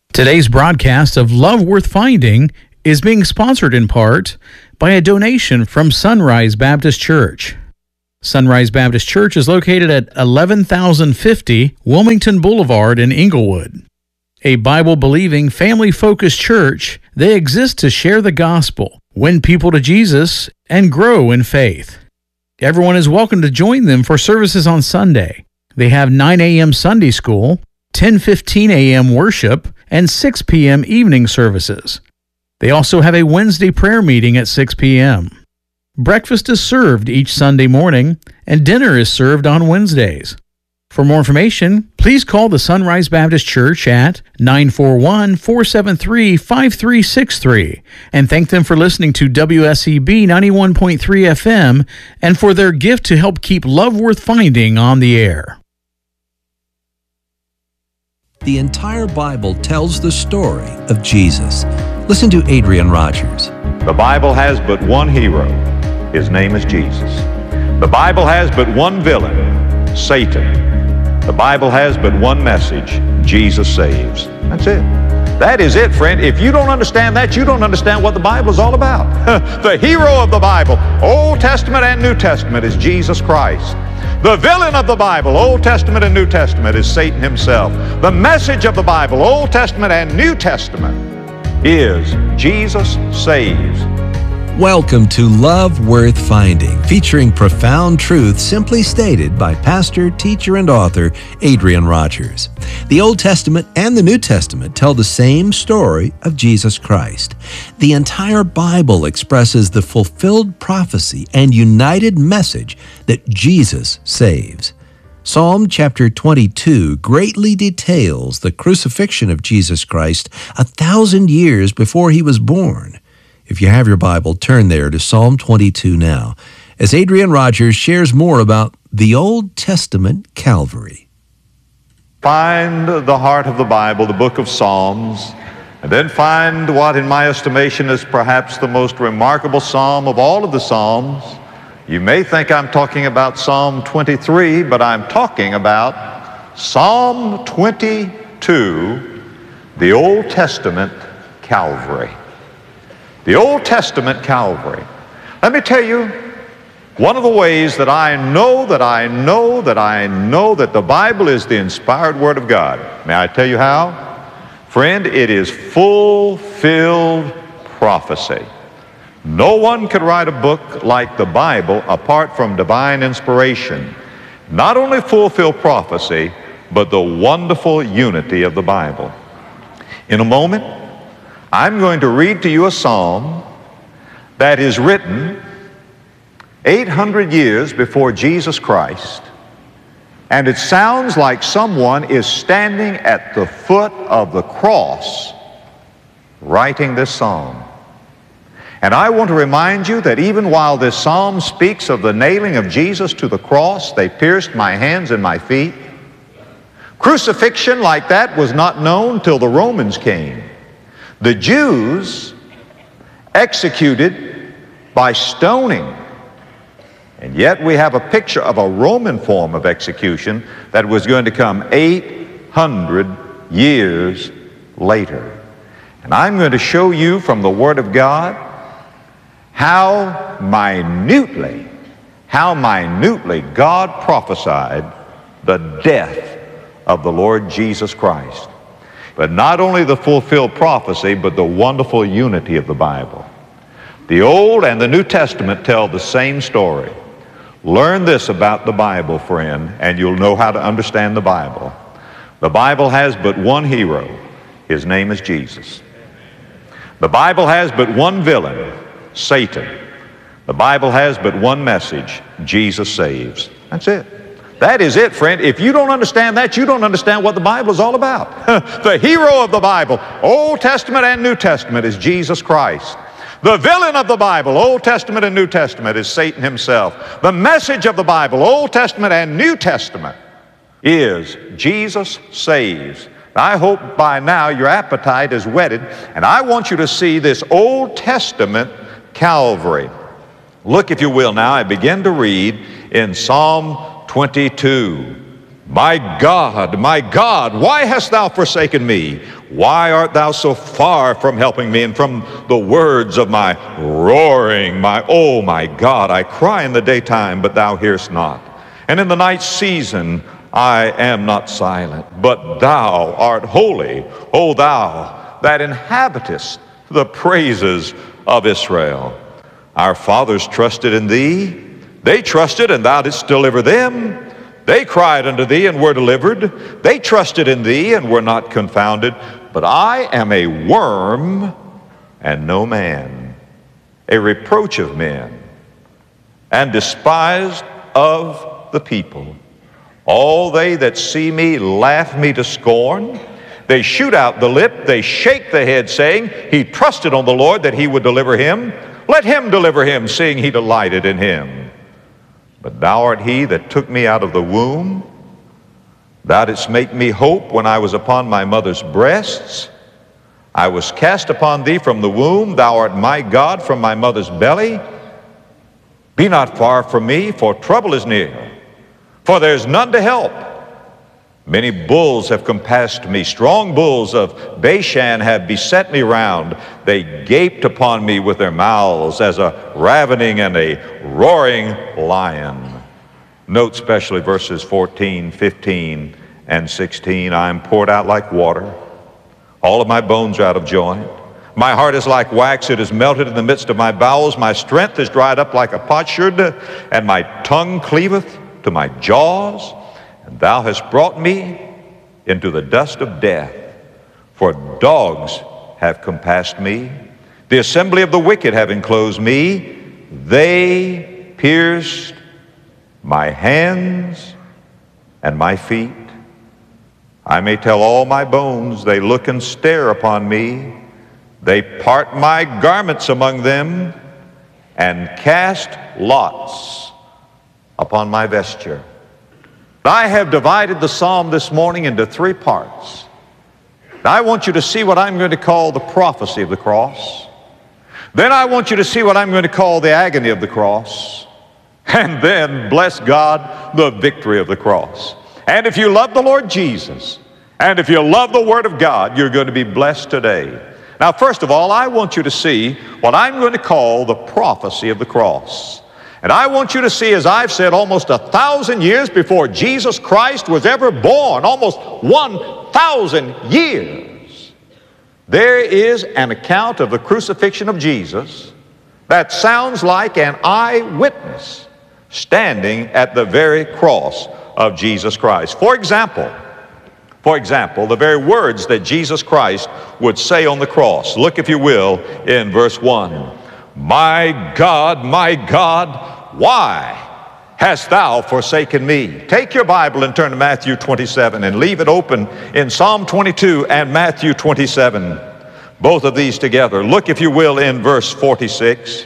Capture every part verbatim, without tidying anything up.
Today's broadcast of Love Worth Finding is being sponsored in part by a donation from Sunrise Baptist Church. Sunrise Baptist Church is located at eleven thousand fifty Wilmington Boulevard in Inglewood. A Bible-believing, family-focused church, they exist to share the gospel, win people to Jesus, and grow in faith. Everyone is welcome to join them for services on Sunday. They have nine a.m. Sunday school, ten fifteen a.m. worship, and six p.m. evening services. They also have a Wednesday prayer meeting at six p.m. Breakfast is served each Sunday morning, and dinner is served on Wednesdays. For more information, please call the Sunrise Baptist Church at nine four one, four seven three, five three six three and thank them for listening to W S E B ninety-one point three F M and for their gift to help keep Love Worth Finding on the air. The entire Bible tells the story of Jesus. Listen to Adrian Rogers. The Bible has but one hero. His name is Jesus. The Bible has but one villain, Satan. The Bible has but one message, Jesus saves. That's it. That is it, friend. If you don't understand that, you don't understand what the Bible is all about. The hero of the Bible, Old Testament and New Testament, is Jesus Christ. The villain of the Bible, Old Testament and New Testament, is Satan himself. The message of the Bible, Old Testament and New Testament, is Jesus saves. Welcome to Love Worth Finding, featuring profound truth simply stated by pastor, teacher, and author Adrian Rogers. The Old Testament and the New Testament tell the same story of Jesus Christ. The entire Bible expresses the fulfilled prophecy and united message that Jesus saves. Psalm chapter twenty-two greatly details the crucifixion of Jesus Christ a thousand years before he was born. If you have your Bible, turn there to Psalm twenty-two now, as Adrian Rogers shares more about the Old Testament Calvary. Find the heart of the Bible, the book of Psalms, and then find what, in my estimation, is perhaps the most remarkable psalm of all of the Psalms. You may think I'm talking about Psalm twenty-three, but I'm talking about Psalm twenty-two, the Old Testament Calvary. The Old Testament Calvary. Let me tell you, one of the ways that I know that I know that I know that the Bible is the inspired Word of God. May I tell you how? Friend, it is fulfilled prophecy. No one could write a book like the Bible apart from divine inspiration. Not only fulfill prophecy, but the wonderful unity of the Bible. In a moment, I'm going to read to you a psalm that is written eight hundred years before Jesus Christ, and it sounds like someone is standing at the foot of the cross writing this psalm. And I want to remind you that even while this psalm speaks of the nailing of Jesus to the cross, they pierced my hands and my feet. Crucifixion like that was not known till the Romans came. The Jews executed by stoning. And yet we have a picture of a Roman form of execution that was going to come eight hundred years later. And I'm going to show you from the Word of God how minutely, how minutely God prophesied the death of the Lord Jesus Christ. But not only the fulfilled prophecy, but the wonderful unity of the Bible. The Old and the New Testament tell the same story. Learn this about the Bible, friend, and you'll know how to understand the Bible. The Bible has but one hero. His name is Jesus. The Bible has but one villain, Satan. The Bible has but one message, Jesus saves. That's it. That is it, friend. If you don't understand that, you don't understand what the Bible is all about. The hero of the Bible, Old Testament and New Testament, is Jesus Christ. The villain of the Bible, Old Testament and New Testament, is Satan himself. The message of the Bible, Old Testament and New Testament, is Jesus saves. I hope by now your appetite is whetted, and I want you to see this Old Testament Calvary. Look, if you will, now. I begin to read in Psalm twenty-two. My God, my God, why hast thou forsaken me? Why art thou so far from helping me and from the words of my roaring? My, oh my God, I cry in the daytime, but thou hearest not. And in the night season I am not silent. But thou art holy, O thou that inhabitest the praises of Israel. Our fathers trusted in thee. They trusted, and thou didst deliver them. They cried unto thee and were delivered. They trusted in thee and were not confounded. But I am a worm and no man, a reproach of men, and despised of the people. All they that see me laugh me to scorn. They shoot out the lip, they shake the head, saying, He trusted on the Lord that he would deliver him. Let him deliver him, seeing he delighted in him. But thou art he that took me out of the womb. Thou didst make me hope when I was upon my mother's breasts. I was cast upon thee from the womb. Thou art my God from my mother's belly. Be not far from me, for trouble is near, for there is none to help. Many bulls have compassed me. Strong bulls of Bashan have beset me round. They gaped upon me with their mouths as a ravening and a roaring lion. Note especially verses fourteen, fifteen, and sixteen. I am poured out like water. All of my bones are out of joint. My heart is like wax. It is melted in the midst of my bowels. My strength is dried up like a potsherd, and my tongue cleaveth to my jaws. And thou hast brought me into the dust of death, for dogs have compassed me. The assembly of the wicked have enclosed me. They pierced my hands and my feet. I may tell all my bones, they look and stare upon me. They part my garments among them and cast lots upon my vesture. I have divided the psalm this morning into three parts. Now, I want you to see what I'm going to call the prophecy of the cross. Then I want you to see what I'm going to call the agony of the cross. And then, bless God, the victory of the cross. And if you love the Lord Jesus, and if you love the Word of God, you're going to be blessed today. Now, first of all, I want you to see what I'm going to call the prophecy of the cross. And I want you to see, as I've said, almost a thousand years before Jesus Christ was ever born, almost one thousand years, there is an account of the crucifixion of Jesus that sounds like an eyewitness standing at the very cross of Jesus Christ. For example, for example, the very words that Jesus Christ would say on the cross. Look, if you will, in verse one. My God, my God, why hast thou forsaken me? Take your Bible and turn to Matthew twenty-seven and leave it open in Psalm twenty-two and Matthew twenty-seven. Both of these together. Look, if you will, in verse forty-six.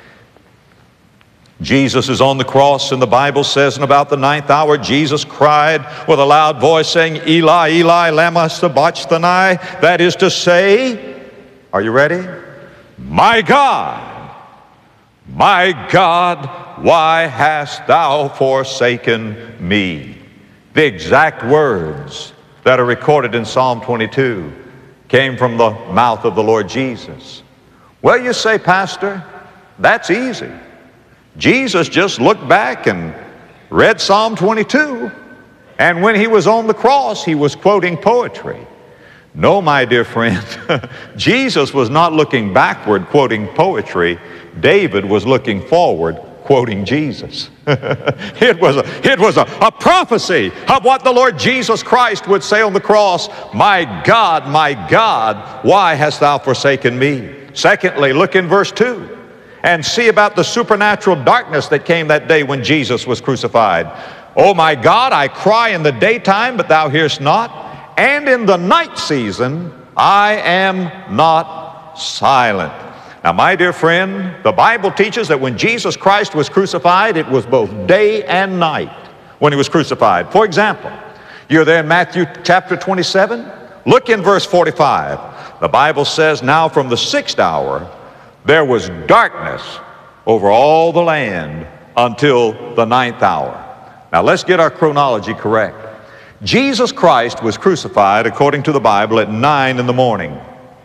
Jesus is on the cross, and the Bible says, in about the ninth hour, Jesus cried with a loud voice, saying, Eli, Eli, lama sabachthani. That is to say, are you ready? My God, my God, why hast thou forsaken me? The exact words that are recorded in Psalm twenty-two came from the mouth of the Lord Jesus. Well, you say, Pastor, that's easy. Jesus just looked back and read Psalm twenty-two, and when he was on the cross, he was quoting poetry. No, my dear friend, Jesus was not looking backward quoting poetry. David was looking forward quoting Jesus. It was, a, it was a, a prophecy of what the Lord Jesus Christ would say on the cross. My God, my God, why hast thou forsaken me? Secondly, look in verse two and see about the supernatural darkness that came that day when Jesus was crucified. Oh my God, I cry in the daytime, but thou hearest not. And in the night season, I am not silent. Now, my dear friend, the Bible teaches that when Jesus Christ was crucified, it was both day and night when he was crucified. For example, you're there in Matthew chapter twenty-seven. Look in verse forty-five. The Bible says, now from the sixth hour, there was darkness over all the land until the ninth hour. Now, let's get our chronology correct. Jesus Christ was crucified, according to the Bible, at nine in the morning.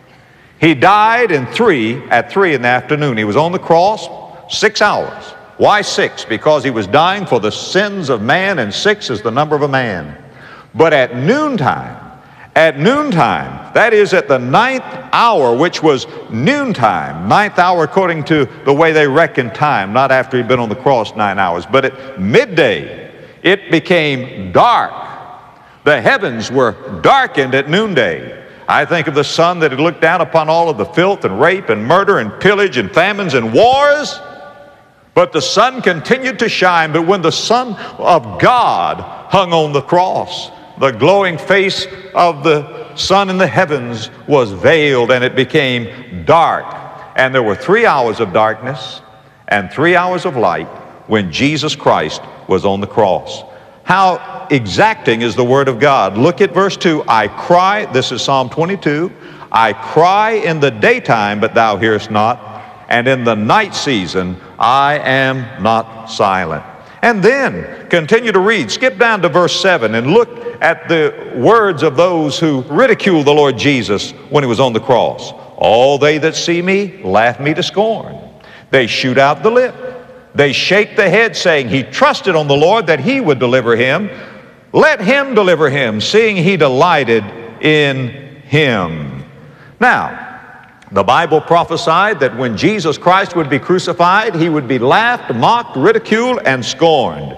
He died in three, at three in the afternoon. He was on the cross six hours. Why six? Because he was dying for the sins of man, and six is the number of a man. But at noontime, at noontime, that is at the ninth hour, which was noontime, ninth hour according to the way they reckon time, not after he'd been on the cross nine hours, but at midday, it became dark. The heavens were darkened at noonday. I think of the sun that had looked down upon all of the filth and rape and murder and pillage and famines and wars. But the sun continued to shine. But when the Son of God hung on the cross, the glowing face of the sun in the heavens was veiled, and it became dark. And there were three hours of darkness and three hours of light when Jesus Christ was on the cross. How exacting is the Word of God. Look at verse two. I cry, this is Psalm twenty-two, I cry in the daytime, but thou hearest not, and in the night season I am not silent. And then continue to read. Skip down to verse seven and look at the words of those who ridiculed the Lord Jesus when he was on the cross. All they that see me laugh me to scorn. They shoot out the lip. They shake the head, saying, he trusted on the Lord that he would deliver him. Let him deliver him, seeing he delighted in him. Now, the Bible prophesied that when Jesus Christ would be crucified, he would be laughed, mocked, ridiculed, and scorned.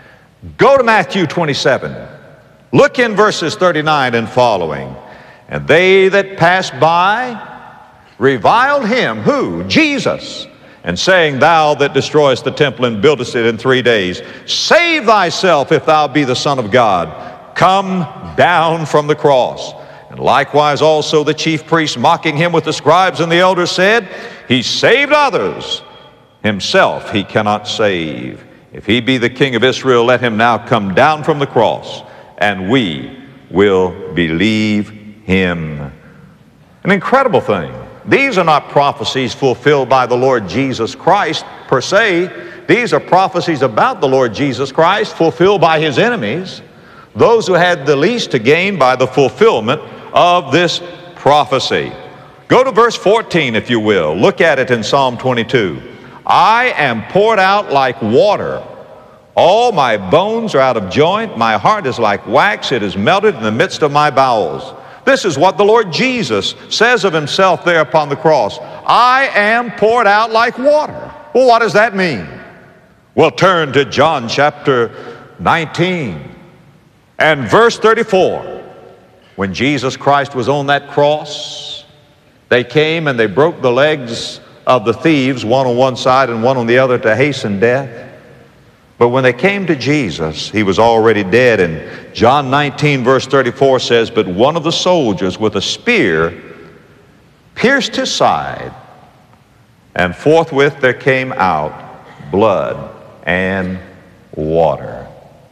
Go to Matthew twenty-seven. Look in verses thirty-nine and following. And they that passed by reviled him, who? Jesus. And saying, thou that destroyest the temple and buildest it in three days, save thyself if thou be the Son of God. Come down from the cross. And likewise also the chief priests, mocking him with the scribes and the elders, said, he saved others, himself he cannot save. If he be the King of Israel, let him now come down from the cross, and we will believe him. An incredible thing. These are not prophecies fulfilled by the Lord Jesus Christ per se. These are prophecies about the Lord Jesus Christ fulfilled by his enemies, those who had the least to gain by the fulfillment of this prophecy. Go to verse fourteen, if you will. Look at it in Psalm twenty-two. I am poured out like water. All my bones are out of joint. My heart is like wax. It is melted in the midst of my bowels. This is what the Lord Jesus says of himself there upon the cross. I am poured out like water. Well, what does that mean? Well, turn to John chapter nineteen and verse thirty-four. When Jesus Christ was on that cross, they came and they broke the legs of the thieves, one on one side and one on the other, to hasten death. But when they came to Jesus, he was already dead. And John nineteen verse thirty-four says, but one of the soldiers with a spear pierced his side, and forthwith there came out blood and water.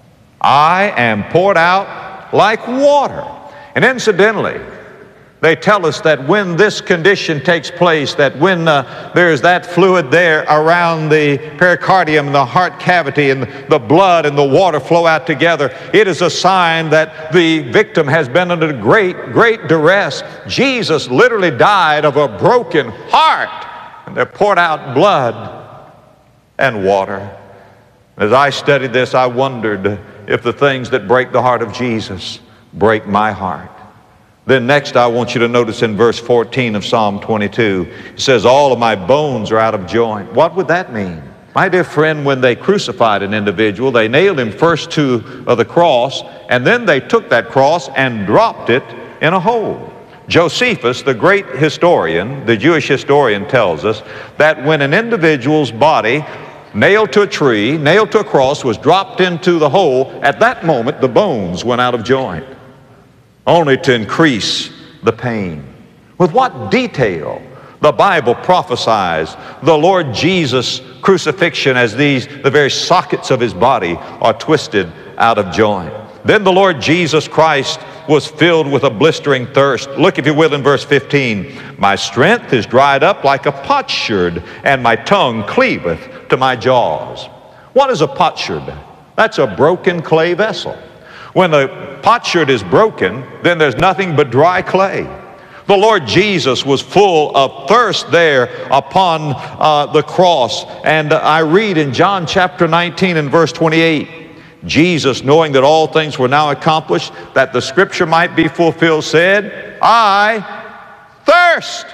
I am poured out like water. And incidentally, they tell us that when this condition takes place, that when uh, there's that fluid there around the pericardium, the heart cavity, and the blood and the water flow out together, it is a sign that the victim has been under great, great duress. Jesus literally died of a broken heart, and they poured out blood and water. As I studied this, I wondered if the things that break the heart of Jesus break my heart. Then next I want you to notice in verse fourteen of Psalm twenty-two, it says, all of my bones are out of joint. What would that mean? My dear friend, when they crucified an individual, they nailed him first to uh, the cross, and then they took that cross and dropped it in a hole. Josephus, the great historian, the Jewish historian, tells us that when an individual's body nailed to a tree, nailed to a cross, was dropped into the hole, at that moment the bones went out of joint, only to increase the pain. With what detail the Bible prophesies the Lord Jesus' crucifixion, as these, the very sockets of his body, are twisted out of joint. Then the Lord Jesus Christ was filled with a blistering thirst. Look, if you will, in verse fifteen. My strength is dried up like a potsherd, and my tongue cleaveth to my jaws. What is a potsherd? That's a broken clay vessel. When the potsherd is broken, then there's nothing but dry clay. The Lord Jesus was full of thirst there upon uh, the cross. And I read in John chapter nineteen and verse twenty-eight, Jesus, knowing that all things were now accomplished, that the scripture might be fulfilled, said, I thirst.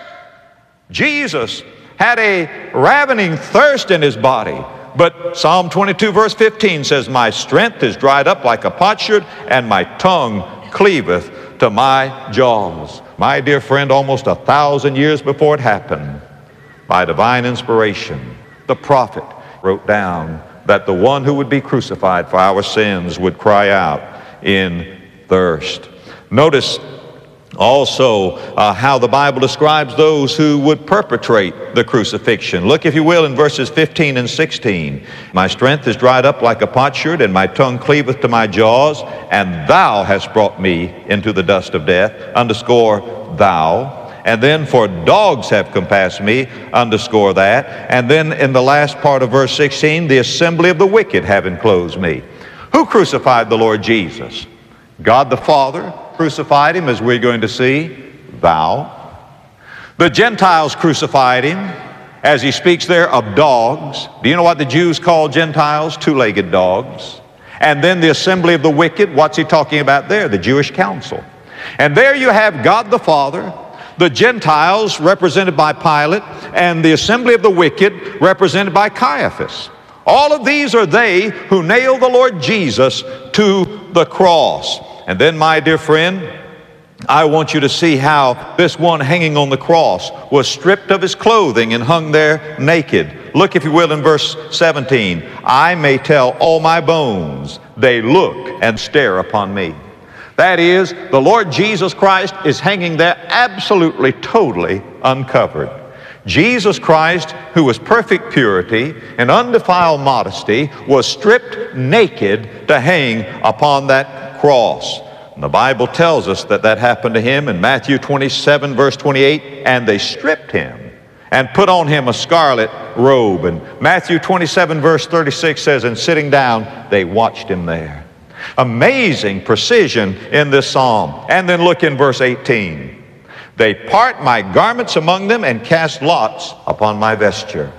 Jesus had a ravening thirst in his body. But Psalm twenty-two verse fifteen says, my strength is dried up like a potsherd, and my tongue cleaveth to my jaws. My dear friend, almost a thousand years before it happened, by divine inspiration, the prophet wrote down that the one who would be crucified for our sins would cry out in thirst. Notice also uh, how the Bible describes those who would perpetrate the crucifixion. Look, if you will, in verses fifteen and sixteen. My strength is dried up like a potsherd, and my tongue cleaveth to my jaws, and thou hast brought me into the dust of death. Underscore thou. And then, for dogs have compassed me, underscore that. And then in the last part of verse sixteen, the assembly of the wicked have enclosed me. Who crucified the Lord Jesus? God the Father crucified him, as we're going to see, thou. The Gentiles crucified him, as he speaks there of dogs. Do you know what the Jews call Gentiles? Two-legged dogs. And then the assembly of the wicked, what's he talking about there? The Jewish council. And there you have God the Father, the Gentiles represented by Pilate, and the assembly of the wicked represented by Caiaphas. All of these are they who nailed the Lord Jesus to the cross. And then, my dear friend, I want you to see how this one hanging on the cross was stripped of his clothing and hung there naked. Look, if you will, in verse seventeen. I may tell all my bones, they look and stare upon me. That is, the Lord Jesus Christ is hanging there absolutely, totally uncovered. Jesus Christ, who was perfect purity and undefiled modesty, was stripped naked to hang upon that cross. And the Bible tells us that that happened to him in Matthew twenty-seven verse twenty-eight, and they stripped him and put on him a scarlet robe. And Matthew twenty-seven verse thirty-six says, and sitting down, they watched him there. Amazing precision in this psalm. And then look in verse eighteen. They part my garments among them and cast lots upon my vesture.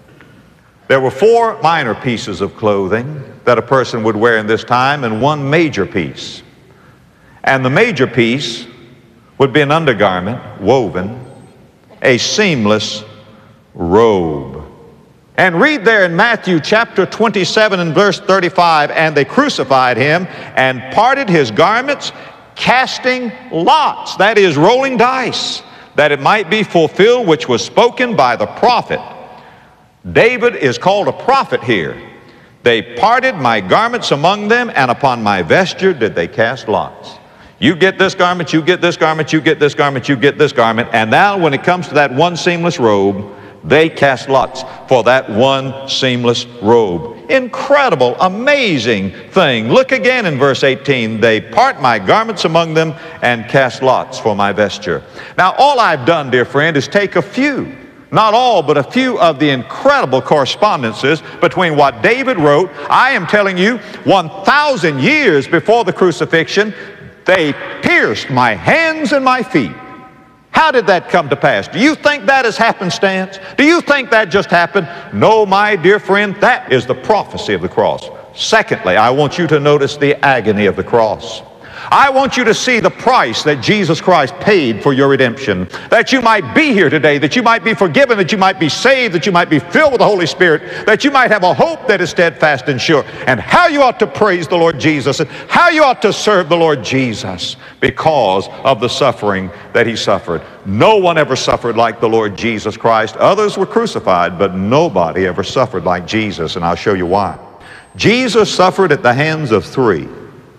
There were four minor pieces of clothing that a person would wear in this time, and one major piece. And the major piece would be an undergarment woven, a seamless robe. And read there in Matthew chapter twenty-seven and verse thirty-five, and they crucified him and parted his garments, casting lots, that is, rolling dice, that it might be fulfilled which was spoken by the prophet. David is called a prophet here. They parted my garments among them, and upon my vesture did they cast lots. You get this garment, you get this garment, you get this garment, you get this garment. And now when it comes to that one seamless robe, they cast lots for that one seamless robe. Incredible, amazing thing. Look again in verse eighteen. They part my garments among them and cast lots for my vesture. Now all I've done, dear friend, is take a few, not all, but a few of the incredible correspondences between what David wrote. I am telling you, one thousand years before the crucifixion, they pierced my hands and my feet. How did that come to pass? Do you think that is happenstance? Do you think that just happened? No, my dear friend, that is the prophecy of the cross. Secondly, I want you to notice the agony of the cross. I want you to see the price that Jesus Christ paid for your redemption, that you might be here today, that you might be forgiven, that you might be saved, that you might be filled with the Holy Spirit, that you might have a hope that is steadfast and sure, and how you ought to praise the Lord Jesus, and how you ought to serve the Lord Jesus because of the suffering that he suffered. No one ever suffered like the Lord Jesus Christ. Others were crucified, but nobody ever suffered like Jesus, and I'll show you why. Jesus suffered at the hands of three.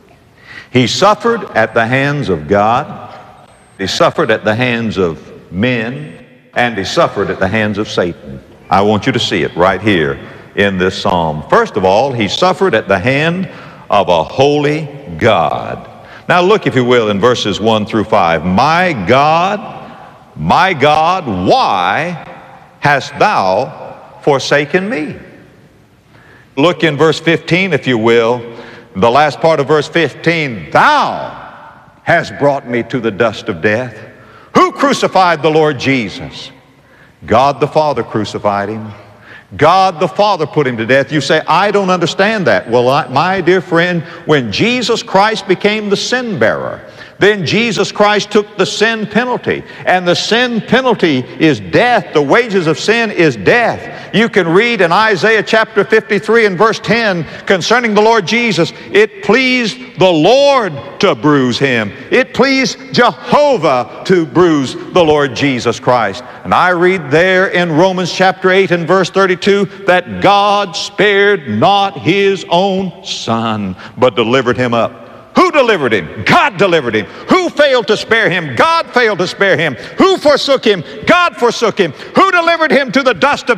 He suffered at the hands of God, he suffered at the hands of men, and he suffered at the hands of Satan. I want you to see it right here in this psalm. First of all, he suffered at the hand of a holy God. Now look, if you will, in verses one through five. My God, my God, why hast thou forsaken me? Look in verse fifteen, if you will. The last part of verse fifteen, thou hast brought me to the dust of death. Who crucified the Lord Jesus? God the Father crucified him. God the Father put him to death. You say, I don't understand that. Well, I, my dear friend, when Jesus Christ became the sin bearer, then Jesus Christ took the sin penalty. And the sin penalty is death. The wages of sin is death. You can read in Isaiah chapter fifty-three and verse ten concerning the Lord Jesus, it pleased the Lord to bruise him. It pleased Jehovah to bruise the Lord Jesus Christ. And I read there in Romans chapter eight and verse thirty-two that God spared not his own Son, but delivered him up. Who delivered him? God delivered him. Who failed to spare him? God failed to spare him. Who forsook him? God forsook him. Who delivered him to the dust of